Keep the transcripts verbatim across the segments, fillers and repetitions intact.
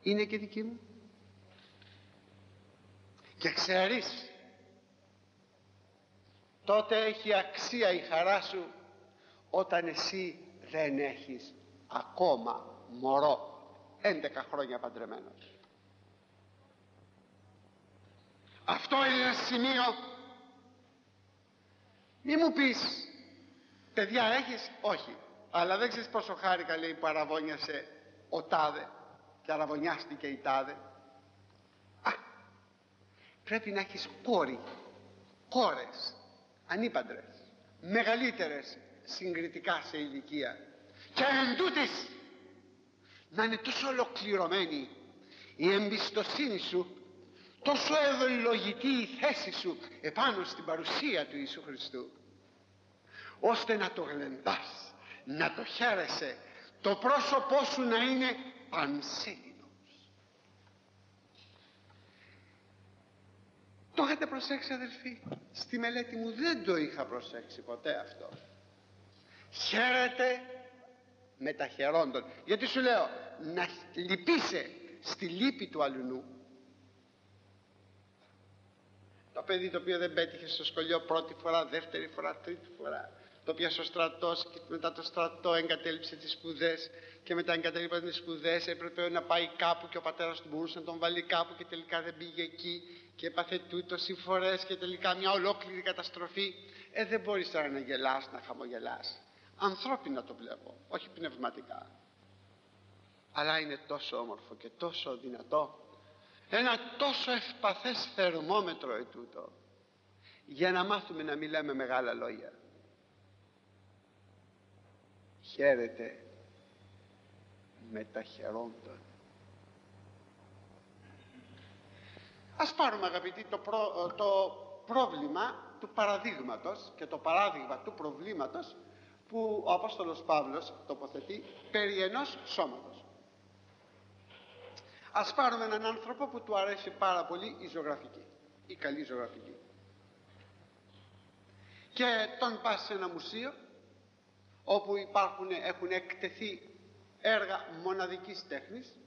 είναι και δική μου. Και ξέρεις, τότε έχει αξία η χαρά σου όταν εσύ δεν έχεις ακόμα μωρό, έντεκα χρόνια παντρεμένος. Αυτό είναι ένα σημείο. Μη μου πεις, παιδιά έχεις? Όχι. Αλλά δεν ξέρεις πόσο χάρηκα, λέει, που αραβώνιασε ο τάδε και αραβωνιάστηκε η τάδε. Α, πρέπει να έχεις κόρη, κόρες, ανήπαντρες, μεγαλύτερες συγκριτικά σε ηλικία, και εντούτοις να είναι τόσο ολοκληρωμένη η εμπιστοσύνη σου, τόσο ευλογητή η θέση σου επάνω στην παρουσία του Ιησού Χριστού, ώστε να το γλεντάς, να το χαίρεσαι, το πρόσωπό σου να είναι πανσέλινος. Το είχατε προσέξει, αδελφοί? Στη μελέτη μου δεν το είχα προσέξει ποτέ αυτό. Χαίρεται με τα χαιρόντων. Γιατί σου λέω, να λυπείσαι στη λύπη του αλουνού. Το παιδί το οποίο δεν πέτυχε στο σχολείο πρώτη φορά, δεύτερη φορά, τρίτη φορά, το οποίο στο στρατό και μετά το στρατό εγκατέλειψε τις σπουδές, και μετά εγκατέλειψε τις σπουδές, έπρεπε να πάει κάπου και ο πατέρας του μπορούσε να τον βάλει κάπου και τελικά δεν πήγε εκεί και έπαθε τούτο φορές και τελικά μια ολόκληρη καταστροφή. Ε, δεν μπορείς τώρα να γελάς, να χαμογελάς. Ανθρώπινα το βλέπω, όχι πνευματικά. Αλλά είναι τόσο όμορφο και τόσο δυνατό, ένα τόσο ευπαθές θερμόμετρο ετούτο, για να μάθουμε να μιλάμε μεγάλα λόγια. Χαίρεται με τα χαιρόντων. Ας πάρουμε, αγαπητοί, το, προ, το πρόβλημα του παραδείγματος και το παράδειγμα του προβλήματος που ο Απόστολος Παύλος τοποθετεί περί ενός σώματος. Ας πάρουμε έναν άνθρωπο που του αρέσει πάρα πολύ η ζωγραφική, η καλή ζωγραφική, και τον πας σε ένα μουσείο όπου υπάρχουν, έχουν εκτεθεί έργα μοναδικής τέχνης,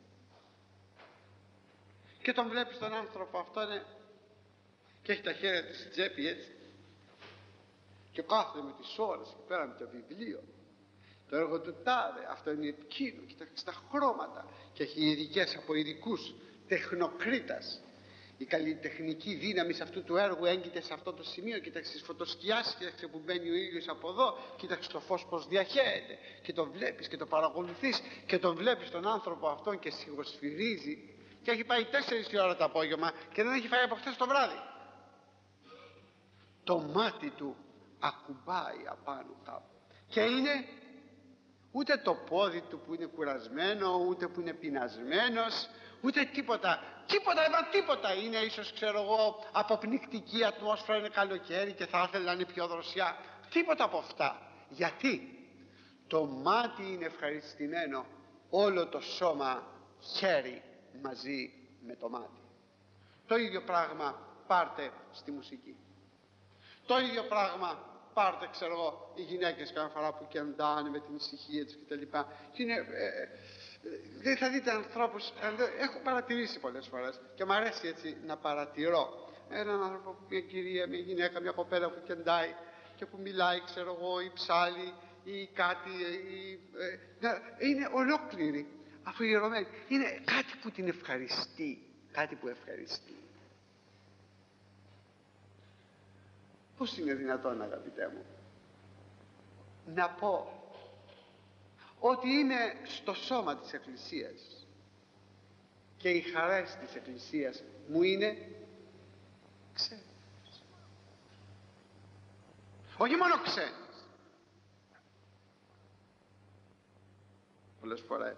και τον βλέπεις τον άνθρωπο αυτόν και έχει τα χέρια του στην τσέπη έτσι και κάθεται με τις ώρες και πέρα με το βιβλίο, το έργο του τάδε, αυτό είναι εκείνο, κοιτάξτε τα χρώματα, και έχει ειδικές από ειδικούς τεχνοκρίτας. Η καλλιτεχνική δύναμη σε αυτού του έργου έγκυται σε αυτό το σημείο. Κοίταξε τις φωτοσκιάσεις, κοίταξε που μπαίνει ο ήλιος από εδώ, κοίταξε το φως πως διαχέεται, και το βλέπεις και το παρακολουθείς και τον βλέπεις τον άνθρωπο αυτόν και σιγοσφυρίζει, και έχει πάει τέσσερις η ώρα το απόγευμα και δεν έχει φάει από χθες το βράδυ. Το μάτι του ακουμπάει απάνω κάπου, και είναι ούτε το πόδι του που είναι κουρασμένο, ούτε που είναι πεινασμένος, ούτε τίποτα, τίποτα, εδώ τίποτα. Είναι ίσως, ξέρω εγώ, αποπνικτική ατμόσφαιρα, είναι καλοκαίρι και θα ήθελε να είναι πιο δροσιά. Τίποτα από αυτά. Γιατί το μάτι είναι ευχαριστημένο, όλο το σώμα χέρι μαζί με το μάτι. Το ίδιο πράγμα πάρτε στη μουσική. Το ίδιο πράγμα πάρτε, ξέρω εγώ, οι γυναίκες κάθε φορά που κεντάνε με την ησυχία τους κτλ. Και είναι, ε, δεν θα δείτε ανθρώπους, ε, έχω παρατηρήσει πολλές φορές και μου αρέσει έτσι να παρατηρώ έναν άνθρωπο, μια κυρία, μια γυναίκα, μια κοπέλα που κεντάει και που μιλάει, ξέρω εγώ, ή ψάλλει ή κάτι, ή, ε, είναι ολόκληρη, αφιερωμένη. Είναι κάτι που την ευχαριστεί, κάτι που ευχαριστεί. Πώς είναι δυνατόν, αγαπητέ μου, να πω ότι είμαι στο σώμα της Εκκλησίας και οι χαρές της Εκκλησίας μου είναι ξένες? Όχι μόνο ξένες, πολλές φορές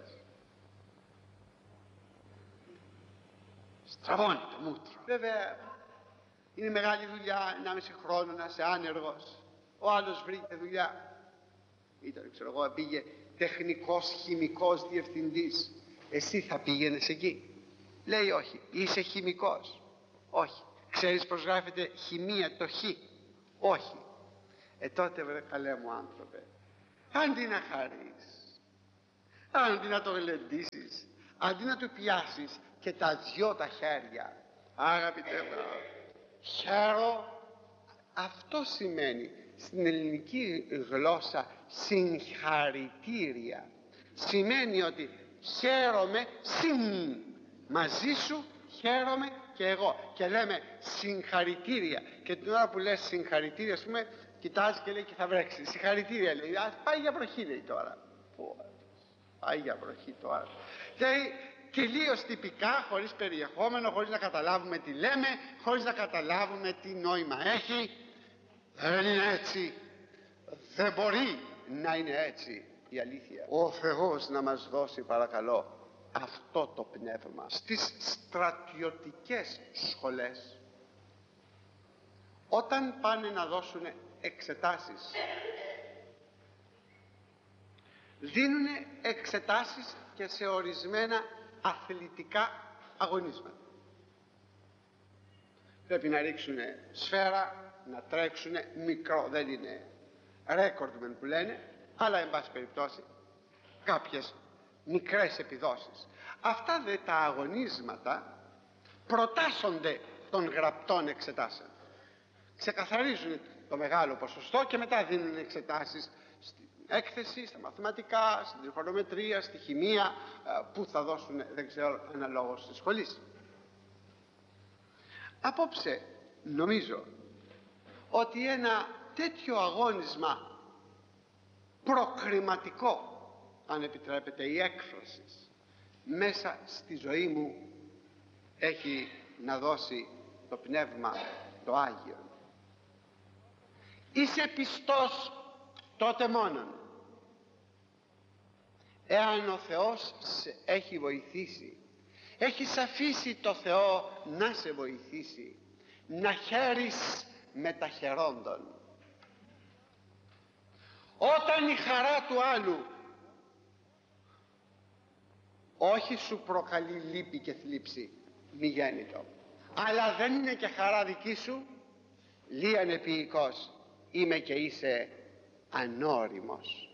στραβώνει το μούτρο. Βέβαια είναι μεγάλη δουλειά, ενάμιση χρόνο να είσαι άνεργος. Ο άλλος βρήκε δουλειά, ήταν, ξέρω εγώ, πήγε τεχνικός χημικός διευθυντής. Εσύ θα πήγαινες εκεί? Λέει όχι. Είσαι χημικός? Όχι. Ξέρεις πως γράφεται χημεία το χ? Όχι. Ε τότε, βρε καλέ μου άνθρωπε, αντί να χαρείς, αντί να το γλεντήσεις, αντί να του πιάσεις και τα δυο τα χέρια, αγαπητέ μου, χαίρο, αυτό σημαίνει στην ελληνική γλώσσα συγχαρητήρια. Σημαίνει ότι χαίρομαι συν, μαζί σου χαίρομαι και εγώ, και λέμε συγχαρητήρια. Και την ώρα που λες συγχαρητήρια, ας πούμε, κοιτάζει και λέει και θα βρέξει. Συγχαρητήρια λέει, ας πάει για βροχή λέει τώρα. Πάει για βροχή τώρα. Δηλαδή τελείως τυπικά, χωρίς περιεχόμενο, χωρίς να καταλάβουμε τι λέμε, χωρίς να καταλάβουμε τι νόημα έχει. Δεν είναι έτσι. Δεν μπορεί να είναι έτσι η αλήθεια. Ο Θεός να μας δώσει παρακαλώ αυτό το πνεύμα. Στις στρατιωτικές σχολές, όταν πάνε να δώσουν εξετάσεις, δίνουν εξετάσεις και σε ορισμένα αθλητικά αγωνίσματα. Πρέπει να ρίξουν σφαίρα, να τρέξουν μικρό, δεν είναι ρέκορντμεν που λένε, αλλά εν πάση περιπτώσει κάποιες μικρές επιδόσεις. Αυτά δε τα αγωνίσματα προτάσσονται των γραπτών εξετάσεων. Ξεκαθαρίζουν το μεγάλο ποσοστό και μετά δίνουν εξετάσεις στην έκθεση, στα μαθηματικά, στην τριχονομετρία, στη χημεία, που θα δώσουν δεν ξέρω αναλόγως στις σχολές. Απόψε νομίζω ότι ένα τέτοιο αγώνισμα προκριματικό, αν επιτρέπετε η έκφραση, μέσα στη ζωή μου έχει να δώσει το Πνεύμα το Άγιο. Είσαι πιστός τότε μόνον εάν ο Θεός σε έχει βοηθήσει, έχεις αφήσει το Θεό να σε βοηθήσει, να χαίρεις με τα χαιρόντων. Όταν η χαρά του άλλου όχι σου προκαλεί λύπη και θλίψη, μη γέννητο, αλλά δεν είναι και χαρά δική σου, λίαν επίοικος είμαι και είσαι ανώριμος.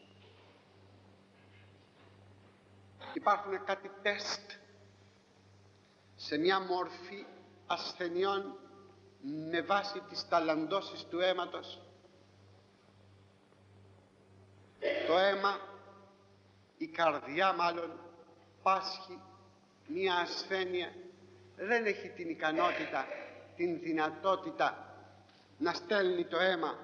Υπάρχουν κάτι τεστ σε μια μορφή ασθενειών με βάση τις ταλαντώσεις του αίματος. Το αίμα, η καρδιά μάλλον, πάσχει μια ασθένεια, δεν έχει την ικανότητα, την δυνατότητα να στέλνει το αίμα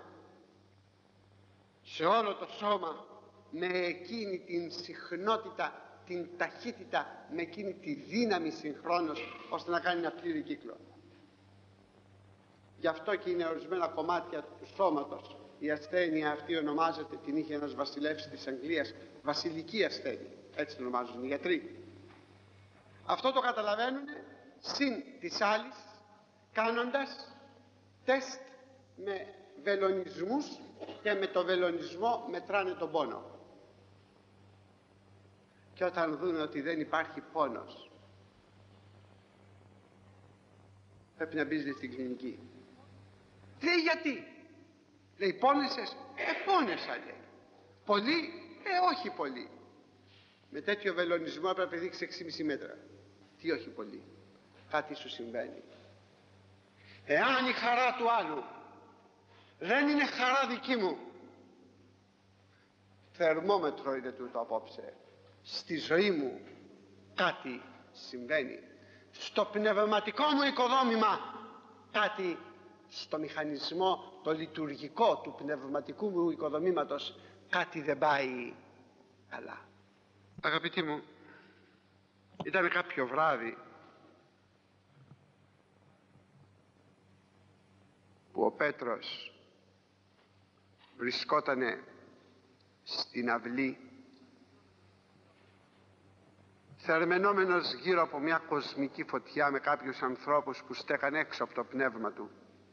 σε όλο το σώμα με εκείνη την συχνότητα, την ταχύτητα, με εκείνη τη δύναμη συγχρόνως, ώστε να κάνει ένα πλήρη κύκλο. Γι' αυτό και είναι ορισμένα κομμάτια του σώματος. Η ασθένεια αυτή ονομάζεται, την είχε ένας βασιλεύς της Αγγλίας, βασιλική ασθένεια, έτσι το ονομάζουν οι γιατροί. Αυτό το καταλαβαίνουν συν της άλλης, κάνοντας τεστ με βελονισμούς, και με το βελονισμό μετράνε τον πόνο. Και όταν δουν ότι δεν υπάρχει πόνος, πρέπει να μπεις στην κλινική. Λέει γιατί? Λέει πόνεσες? Ε πόνεσα λέει. Πολύ? Ε όχι πολύ. Με τέτοιο βελονισμό έπρεπε να δείξει έξι κόμμα πέντε μέτρα. Τι όχι πολύ? Κάτι σου συμβαίνει. Εάν η χαρά του άλλου δεν είναι χαρά δική μου, θερμόμετρο είναι τούτο απόψε. Στη ζωή μου κάτι συμβαίνει. Στο πνευματικό μου οικοδόμημα κάτι, στο μηχανισμό το λειτουργικό του πνευματικού μου οικοδομήματος κάτι δεν πάει καλά. Αγαπητοί μου, ήταν κάποιο βράδυ που ο Πέτρος βρισκότανε στην αυλή, θερμαινόμενος γύρω από μια κοσμική φωτιά με κάποιους ανθρώπους που στέκαν έξω από το πνεύμα του.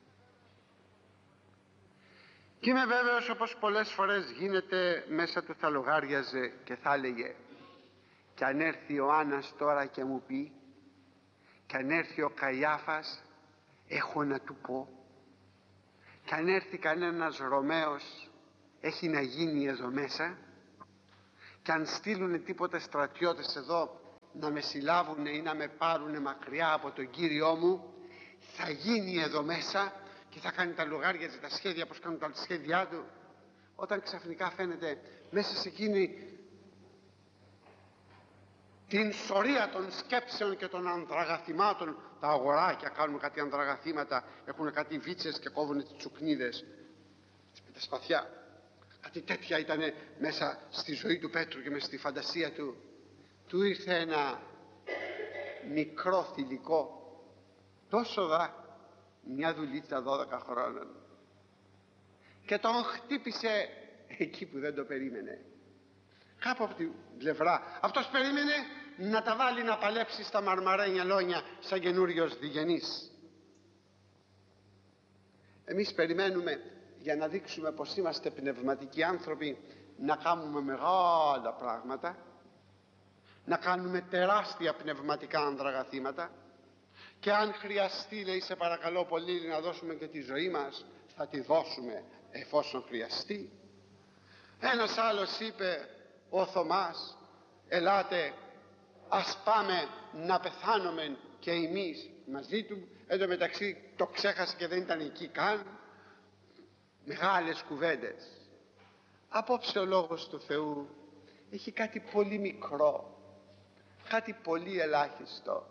Και είμαι βέβαιος, όπως πολλές φορές γίνεται, μέσα του θα λογάριαζε και θα έλεγε, κι αν έρθει ο Άννας τώρα και μου πει, κι αν έρθει ο Καϊάφας έχω να του πω, κι αν έρθει κανένας Ρωμαίος έχει να γίνει εδώ μέσα, κι αν στείλουν τίποτε στρατιώτες εδώ να με συλλάβουν ή να με πάρουν μακριά από τον Κύριό μου, θα γίνει εδώ μέσα και θα κάνει τα λογάρια και τα σχέδια πως κάνουν τα σχέδιά του, όταν ξαφνικά φαίνεται μέσα σε εκείνη την σωρία των σκέψεων και των ανδραγαθημάτων, τα αγοράκια κάνουν κάτι ανδραγαθήματα, έχουν κάτι βίτσες και κόβουν τις τσουκνίδες με τα σπαθιά. Κάτι τέτοια ήταν μέσα στη ζωή του Πέτρου και μέσα στη φαντασία του. Του ήρθε ένα μικρό θηλυκό, τόσο δα, μια δουλίτσα δώδεκα χρόνων, και τον χτύπησε εκεί που δεν το περίμενε, κάπου από την πλευρά. Αυτός περίμενε να τα βάλει να παλέψει στα μαρμαρένια λόνια σαν καινούριος διγενής. Εμείς περιμένουμε, για να δείξουμε πως είμαστε πνευματικοί άνθρωποι, να κάνουμε μεγάλα πράγματα, να κάνουμε τεράστια πνευματικά ανδραγαθήματα, και αν χρειαστεί, λέει, σε παρακαλώ πολύ, να δώσουμε και τη ζωή μας, θα τη δώσουμε εφόσον χρειαστεί. Ένας άλλος είπε, ο Θωμάς, ελάτε ας πάμε να πεθάνουμε και εμείς μαζί του. Εν τω μεταξύ το ξέχασε και δεν ήταν εκεί καν. Μεγάλες κουβέντες. Απόψε ο λόγος του Θεού έχει κάτι πολύ μικρό, κάτι πολύ ελάχιστο.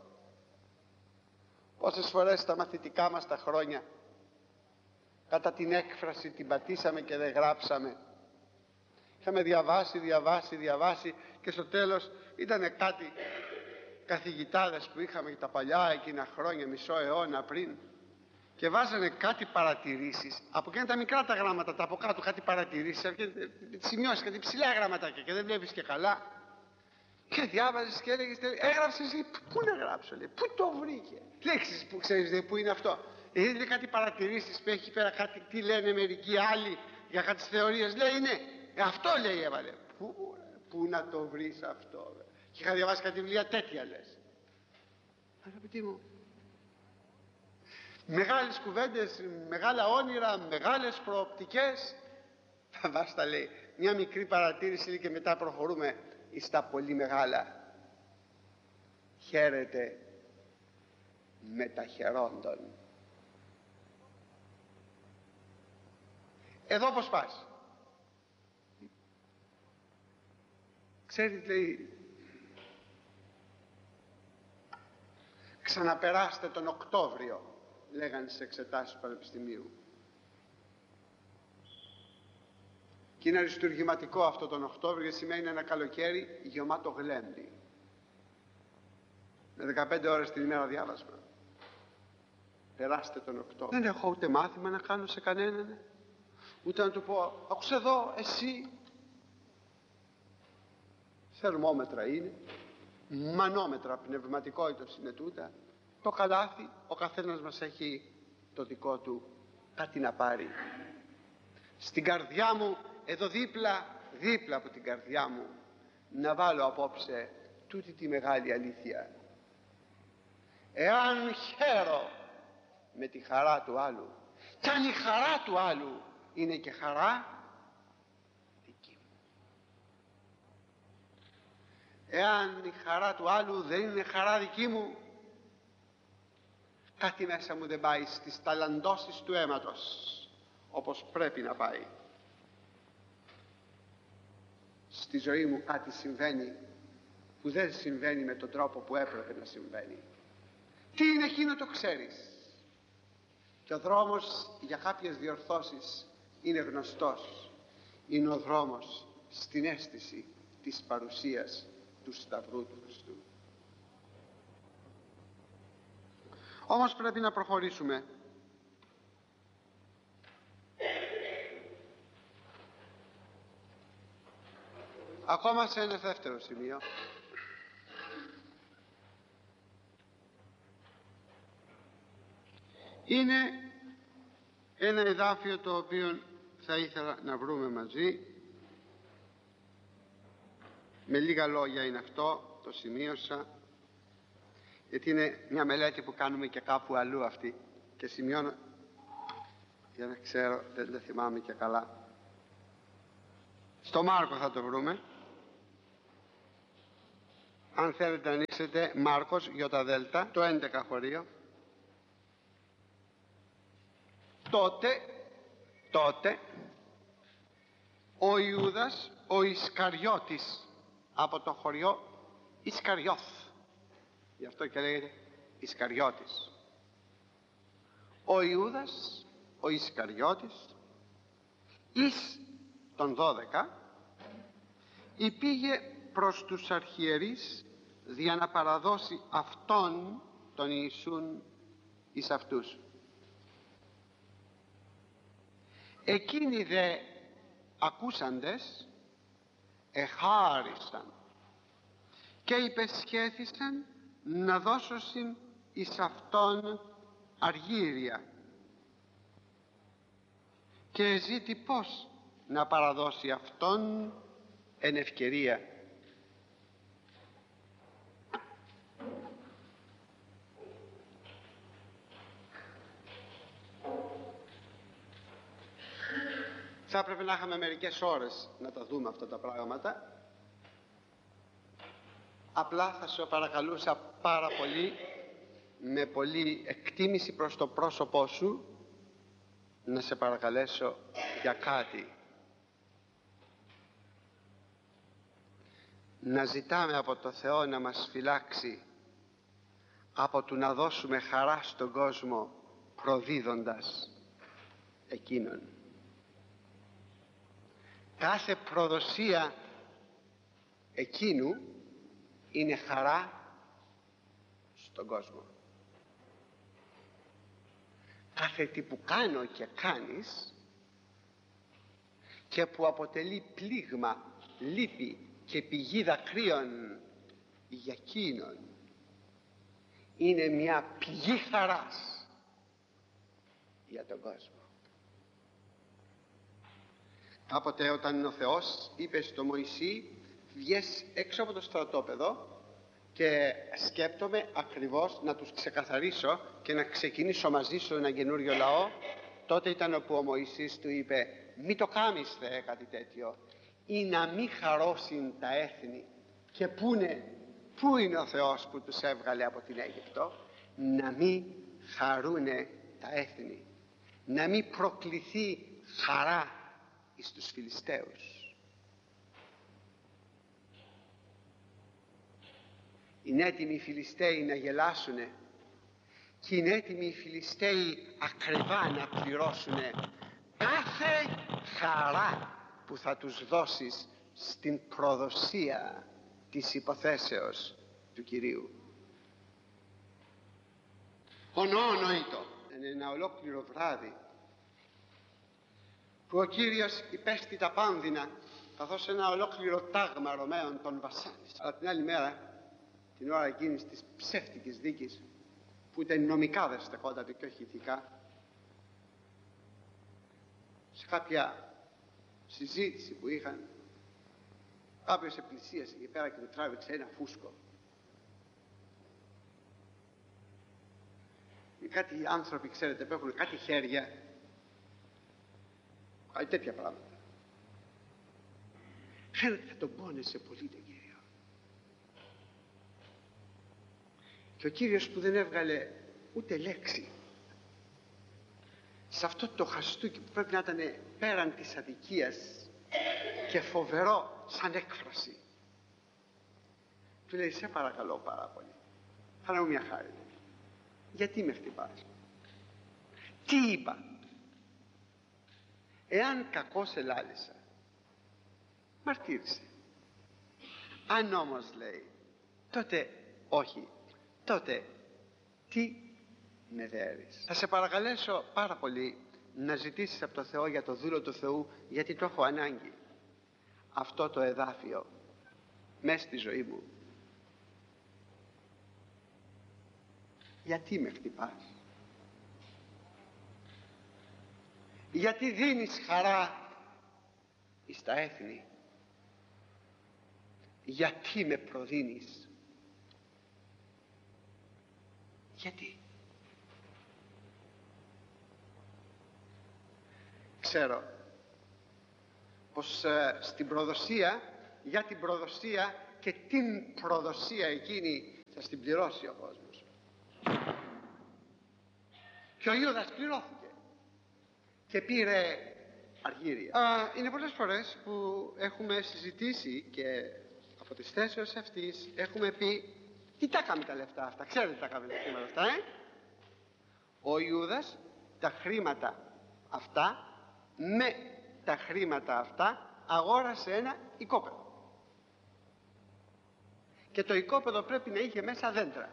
Πόσες φορές στα μαθητικά μας τα χρόνια, κατά την έκφραση την πατήσαμε και δεν γράψαμε. Είχαμε διαβάσει, διαβάσει, διαβάσει και στο τέλος ήτανε κάτι καθηγητάδες που είχαμε τα παλιά εκείνα χρόνια, μισό αιώνα πριν, και βάζανε κάτι παρατηρήσεις από εκείνα τα μικρά τα γράμματα, τα από κάτω κάτι παρατηρήσεις, σημειώσεις, κάτι ψηλά γραμματάκια και δεν βλέπεις και καλά, και διάβαζες και έλεγες, έγραψες, πού να γράψω, λέει, πού το βρήκε, λέξεις που ξέρεις, λέει, πού είναι αυτό. Είναι κάτι παρατηρήσεις που έχει πέρα, κάτι, τι λένε μερικοί άλλοι για κάτι θεωρίες, λέει, είναι ε, αυτό, λέει, έβαλε. Πού, πού να το βρεις αυτό, ρε. Και είχα διαβάσει κάτι βιβλία τέτοια, λες. Αγαπητοί μου, μεγάλες κουβέντες, μεγάλα όνειρα, μεγάλες προοπτικές, βάστα, λέει, μια μικρή παρατήρηση, λέει, και μετά προχωρούμε στα πολύ μεγάλα. Χαίρεται με τα χαιρόντων. Εδώ πως πας. Ξέρετε, λέει, ξαναπεράστε τον Οκτώβριο, λέγανε στις εξετάσεις του Πανεπιστημίου. Και είναι αριστουργηματικό αυτό τον Οκτώβριο, γιατί σημαίνει ένα καλοκαίρι γεμάτο γλέντι. Με δεκαπέντε ώρες την ημέρα διάβασμα. Περάστε τον Οκτώβριο. Δεν έχω ούτε μάθημα να κάνω σε κανέναν, ούτε να του πω, άκουσε εδώ, εσύ. Θερμόμετρα είναι, μανόμετρα πνευματικότητας είναι τούτα. Το καλάθι, ο καθένας μας έχει το δικό του κάτι να πάρει. Στην καρδιά μου, εδώ δίπλα, δίπλα από την καρδιά μου, να βάλω απόψε τούτη τη μεγάλη αλήθεια. Εάν χαίρω με τη χαρά του άλλου, κι αν η χαρά του άλλου είναι και χαρά δική μου, εάν η χαρά του άλλου δεν είναι χαρά δική μου, κάτι μέσα μου δεν πάει στις ταλαντώσεις του αίματος όπως πρέπει να πάει. Στη ζωή μου κάτι συμβαίνει που δεν συμβαίνει με τον τρόπο που έπρεπε να συμβαίνει. Τι είναι εκείνο, το ξέρεις, και ο δρόμος για κάποιες διορθώσεις είναι γνωστός. Είναι ο δρόμος στην αίσθηση της παρουσίας του Σταυρού του Χριστού. Όμως πρέπει να προχωρήσουμε. Ακόμα σε ένα δεύτερο σημείο. Είναι ένα εδάφιο το οποίο θα ήθελα να βρούμε μαζί. Με λίγα λόγια είναι αυτό, το σημείωσα, γιατί είναι μια μελέτη που κάνουμε και κάπου αλλού αυτή, και σημειώνω για να ξέρω, δεν το θυμάμαι και καλά. Στο Μάρκο θα το βρούμε. αν θέλετε να ανοίξετε Μάρκος Ιώτα το έντεκα χωρίο. Τότε, τότε ο Ιούδας, ο Ισκαριώτης, από το χωριό Ισκαριώθ, γι' αυτό και λέγεται Ισκαριώτης, ο Ιούδας, ο Ισκαριώτης, εις των δώδεκα, υπήγε προς τους αρχιερείς δια να παραδώσει αυτόν τον Ιησούν εις αυτούς. Εκείνοι δε ακούσαντες εχάρισαν και υπεσχέθησαν να δώσωσιν εις αυτόν αργύρια, και ζήτη πως να παραδώσει αυτόν εν ευκαιρία. Θα έπρεπε να είχαμε μερικές ώρες να τα δούμε αυτά τα πράγματα. Απλά θα σε παρακαλούσα πάρα πολύ, με πολύ εκτίμηση προς το πρόσωπό σου, να σε παρακαλέσω για κάτι. Να ζητάμε από το Θεό να μας φυλάξει από του να δώσουμε χαρά στον κόσμο προδίδοντας εκείνον. Κάθε προδοσία εκείνου είναι χαρά στον κόσμο. Κάθε τι που κάνω και κάνεις και που αποτελεί πλήγμα, λύπη και πηγή δακρύων για εκείνον, είναι μια πηγή χαράς για τον κόσμο. Κάποτε όταν ο Θεός είπε στο Μωυσή, βγες έξω από το στρατόπεδο και σκέπτομαι ακριβώς να τους ξεκαθαρίσω και να ξεκινήσω μαζί σου ένα καινούριο λαό, τότε ήταν όπου ο Μωυσής του είπε, μη το κάμεις Θεέ κάτι τέτοιο, ή να μη χαρώσουν τα έθνη. Και πού είναι, πού είναι ο Θεός που τους έβγαλε από την Αίγυπτο? Να μη χαρούνε τα έθνη, να μη προκληθεί χαρά εις τους Φιλιστέους. Είναι έτοιμοι οι Φιλιστέοι να γελάσουνε και είναι έτοιμοι οι Φιλιστέοι ακριβά να πληρώσουνε κάθε χαρά που θα τους δώσεις στην προδοσία της υποθέσεως του Κυρίου. Ονόνοητο είναι ένα ολόκληρο βράδυ που ο Κύριος υπέστη τα πάνδυνα, καθώς ένα ολόκληρο τάγμα Ρωμαίων τον βασάνισε. Αλλά την άλλη μέρα, την ώρα εκείνης της ψεύτικης δίκης, που ήταν νομικά δεν στεκόταν και όχι ηθικά, σε κάποια συζήτηση που είχαν, κάποιος επλησίασε εκεί πέρα και του τράβηξε ένα φούσκο. Κάτι άνθρωποι, ξέρετε, που έχουν κάτι χέρια, κάτι τέτοια πράγματα. Φαίνεται θα τον πόνεσε πολύ τον Κύριο. Και ο Κύριος που δεν έβγαλε ούτε λέξη σε αυτό το χαστούκι που πρέπει να ήταν πέραν της αδικίας και φοβερό σαν έκφραση, του λέει, σε παρακαλώ πάρα πολύ, θα μου μια χάρη, γιατί με χτυπάς? Τι είπα? Εάν κακώς ελάλησα, μαρτύρησε. Αν όμως, λέει, τότε όχι, τότε τι με δέρεις? Θα σε παρακαλέσω πάρα πολύ να ζητήσεις από το Θεό για το δούλο του Θεού, γιατί το έχω ανάγκη, αυτό το εδάφιο μέσα στη ζωή μου. Γιατί με χτυπάς? Γιατί δίνεις χαρά εις τα έθνη? Γιατί με προδίνεις? Γιατί? Ξέρω πως ε, στην προδοσία, για την προδοσία και την προδοσία εκείνη θα την πληρώσει ο κόσμος. Και ο Ιούδας πληρώθηκε και πήρε αργύρια. Α, είναι πολλές φορές που έχουμε συζητήσει και από τις θέσεις αυτής έχουμε πει τι τα κάνουμε τα λεφτά αυτά. Ξέρετε τι τα κάνουμε τα χρήματα αυτά, ε? Ο Ιούδας τα χρήματα αυτά, με τα χρήματα αυτά αγόρασε ένα οικόπεδο. Και το οικόπεδο πρέπει να είχε μέσα δέντρα.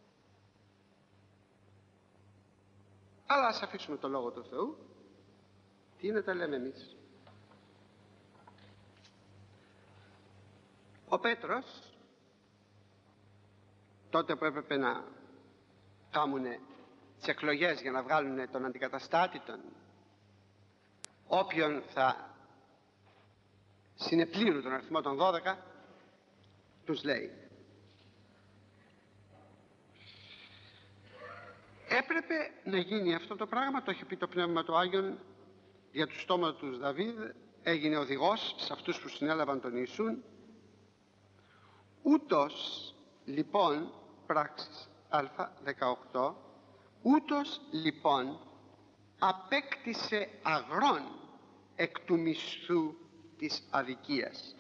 Αλλά ας αφήσουμε το λόγο του Θεού. Τι να τα λέμε εμείς. Ο Πέτρος, τότε που έπρεπε να κάνουν τις εκλογές για να βγάλουν τον αντικαταστάτη, τον όποιον θα συνεπλήρουν τον αριθμό των δώδεκα, τους λέει έπρεπε να γίνει αυτό το πράγμα, το έχει πει το Πνεύμα του Άγιον για του στόματα του Δαβίδ, έγινε οδηγός σε αυτούς που συνέλαβαν τον Ιησούν. Ούτως λοιπόν, πράξεις α δεκαοκτώ, ούτως λοιπόν απέκτησε αγρόν εκ του μισθού της αδικίας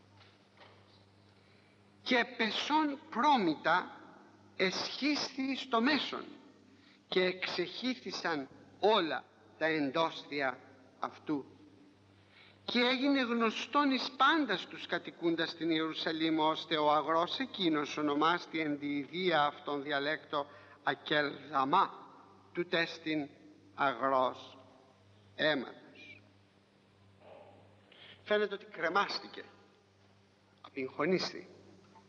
και πεσόν πρόμητα εσχίσθη στο μέσον και εξεχύθησαν όλα τα εντόστια αυτού και έγινε γνωστόν εις πάντας τους κατοικούντας στην Ιερουσαλήμ, ώστε ο αγρός εκείνος ονομάστη εν τη ιδία αυτόν διαλέκτο Ακελδαμά, του τέστην αγρός αίματος. Φαίνεται ότι κρεμάστηκε, απειγχωνίστη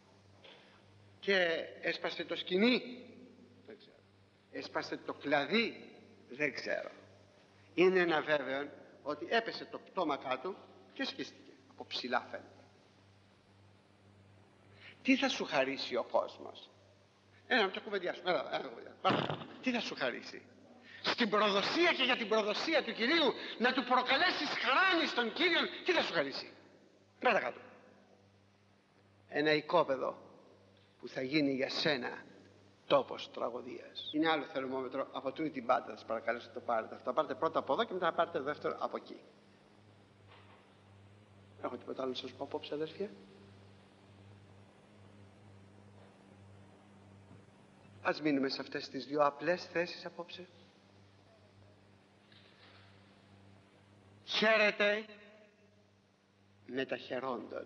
και έσπασε το σκοινί, δεν ξέρω, έσπασε το κλαδί, δεν ξέρω. Είναι ένα βέβαιο ότι έπεσε το πτώμα κάτω και σκίστηκε από ψηλά, φαίνεται. Τι θα σου χαρίσει ο κόσμος? Ένα να το κουβεντιάσουμε. Έλα, έλα, έλα. Τι θα σου χαρίσει? Στην προδοσία και για την προδοσία του Κυρίου να του προκαλέσεις χαράνη στον Κύριο, τι θα σου χαρίσει? Πέρα κάτω. Ένα οικόπεδο που θα γίνει για σένα τόπος τραγωδίας. Είναι άλλο θερμόμετρο από τούτη την πάντα. Θα σας παρακαλέσω να το πάρετε. Θα πάρετε πρώτα από εδώ και μετά να πάρετε το δεύτερο από εκεί. Έχω τίποτα άλλο να σας πω απόψε, αδερφιά? Ας μείνουμε σε αυτές τις δύο απλές θέσεις απόψε. Χαίρετε με τα χαιρόντων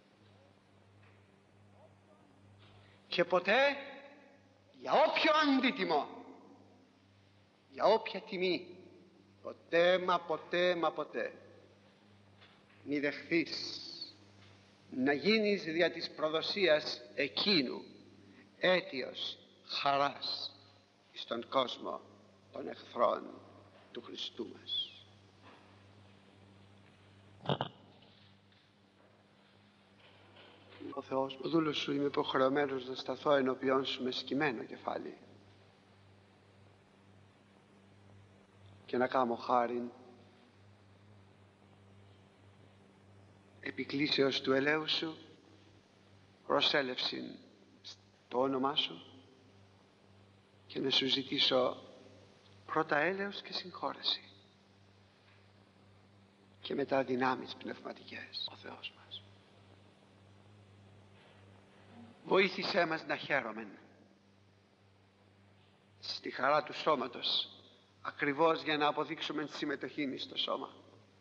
και ποτέ για όποιο αντίτιμο, για όποια τιμή, ποτέ μα ποτέ μα ποτέ μη δεχθείς να γίνεις δια της προδοσίας εκείνου αίτιος χαράς στον κόσμο των εχθρών του Χριστού μας. Ο Θεός, ο δούλος σου, είμαι υποχρεωμένος να σταθώ ενώπιόν σου με σκυμμένο κεφάλι και να κάνω χάριν επικλήσεως του ελέου σου, προσέλευσιν στο όνομά σου και να σου ζητήσω πρώτα έλεος και συγχώρεση και μετά δυνάμεις πνευματικές. Ο Θεός μας, βοήθησέ μας να χαίρομεν στη χαρά του σώματος, ακριβώς για να αποδείξουμε τη συμμετοχή στο σώμα.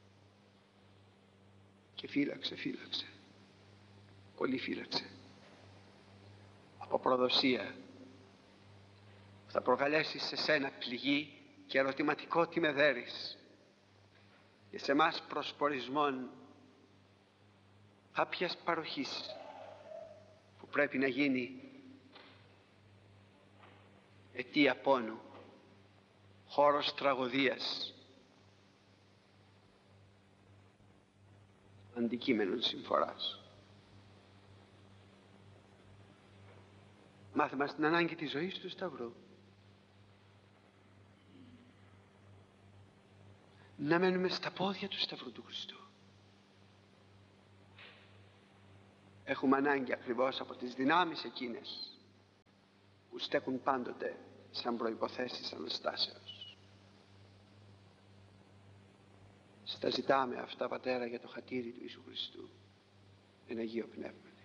Και φύλαξε, φύλαξε, πολύ φύλαξε από προδοσία που θα προκαλέσει σε σένα πληγή και ερωτηματικό τι με δέρεις, και σε εμάς προσπορισμόν κάποιας παροχής που πρέπει να γίνει αιτία πόνου, χώρος τραγωδίας, αντικείμενον συμφοράς. Μάθε μας την ανάγκη της ζωής του Σταυρού, να μένουμε στα πόδια του Σταυρού του Χριστού. Έχουμε ανάγκη ακριβώς από τις δυνάμεις εκείνες που στέκουν πάντοτε σαν προϋποθέσεις Αναστάσεως. Στα ζητάμε αυτά, Πατέρα, για το χατήρι του Ιησού Χριστού, εν Αγίο Πνεύμα.